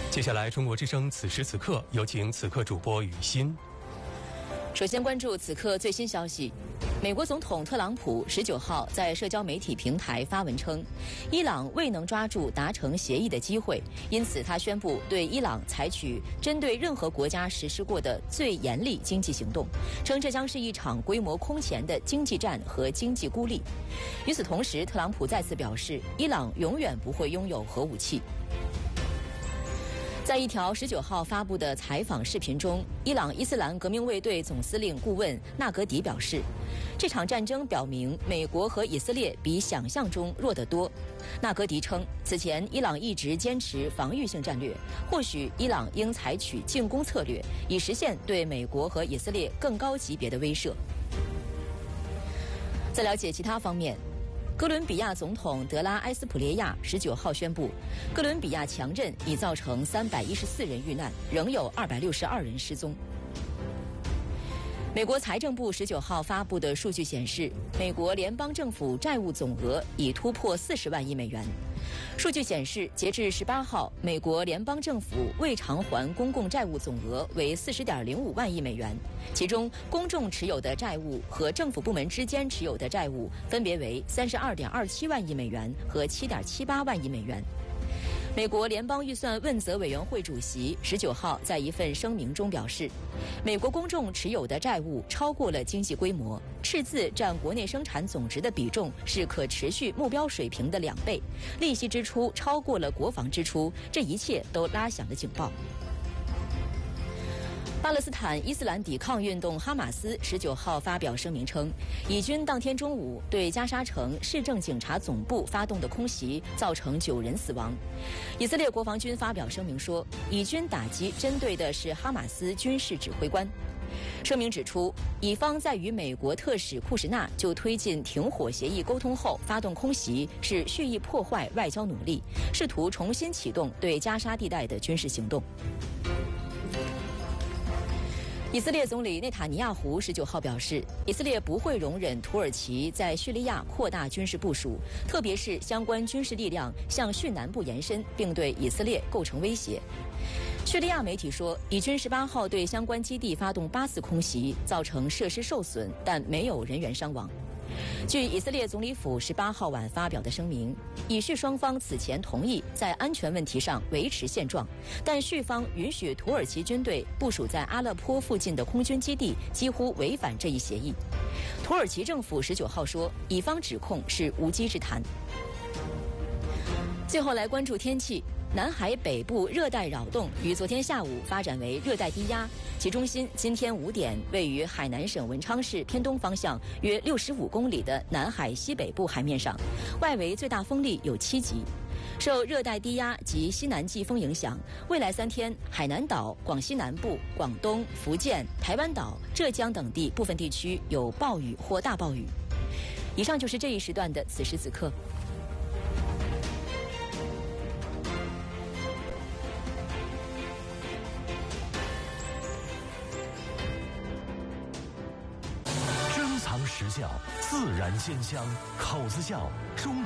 接下来，中国之声此时此刻有请此刻主播雨欣。 首先关注此刻最新消息。美国总统特朗普19号在社交媒体平台发文称，伊朗未能抓住达成协议的机会，因此他宣布对伊朗采取针对任何国家实施过的最严厉经济行动，称这将是一场规模空前的经济战和经济孤立。与此同时，特朗普再次表示，伊朗永远不会拥有核武器。在一条19号发布的采访视频中，伊朗伊斯兰革命卫队总司令顾问纳格迪表示，这场战争表明美国和以色列比想象中弱得多。纳格迪称，此前伊朗一直坚持防御性战略，或许伊朗应采取进攻策略，以实现对美国和以色列更高级别的威慑。在了解其他方面，哥伦比亚总统德拉埃斯普列亚19号宣布，哥伦比亚强震已造成314人遇难，仍有262人失踪。美国财政部19号发布的数据显示，美国联邦政府债务总额已突破40万亿美元。数据显示，截至18号，美国联邦政府未偿还公共债务总额为40.05万亿美元，其中公众持有的债务和政府部门之间持有的债务分别为32.27万亿美元和7.78万亿美元。美国联邦预算问责委员会主席19号在一份声明中表示，美国公众持有的债务超过了经济规模，赤字占国内生产总值的比重是可持续目标水平的2倍，利息支出超过了国防支出，这一切都拉响了警报。巴勒斯坦伊斯兰抵抗运动哈马斯19号发表声明称，以军当天中午对加沙城市政警察总部发动的空袭造成9人死亡。以色列国防军发表声明说，以军打击针对的是哈马斯军事指挥官。声明指出，以方在与美国特使库什纳就推进停火协议沟通后发动空袭，是蓄意破坏外交努力，试图重新启动对加沙地带的军事行动。以色列总理内塔尼亚胡19号表示，以色列不会容忍土耳其在叙利亚扩大军事部署，特别是相关军事力量向叙南部延伸，并对以色列构成威胁。叙利亚媒体说，以军18号对相关基地发动8次空袭，造成设施受损，但没有人员伤亡。据以色列总理府18号晚发表的声明，以叙双方此前同意在安全问题上维持现状，但叙方允许土耳其军队部署在阿勒颇附近的空军基地几乎违反这一协议。土耳其政府19号说，以方指控是无稽之谈。最后来关注天气。南海北部热带扰动于昨天下午发展为热带低压，其中心今天5点位于海南省文昌市偏东方向约65公里的南海西北部海面上，外围最大风力有7级。受热带低压及西南季风影响，未来3天，海南岛、广西南部、广东、福建、台湾岛、浙江等地部分地区有暴雨或大暴雨。以上就是这一时段的此时此刻。 实教，自然鲜香，口子窖中。